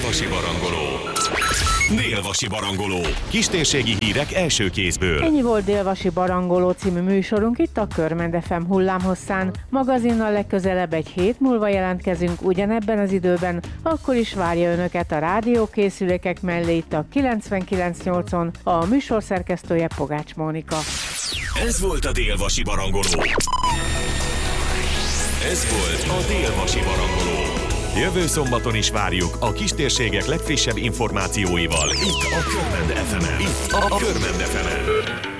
Dél-Vasi Barangoló. Dél-Vasi Barangoló. Kistérségi hírek első kézből. Ennyi volt Dél-Vasi Barangoló című műsorunk itt a Körmend FM hullámhosszán. Magazinnal legközelebb egy hét múlva jelentkezünk ugyanebben az időben, akkor is várja önöket a rádiókészülékek mellé itt a 99.8-on a műsorszerkesztője Pogács Mónika. Ez volt a Dél-Vasi Barangoló. Ez volt a Dél-Vasi Barangoló. Jövő szombaton is várjuk a kistérségek legfrissebb információival itt a Körmend FM-en.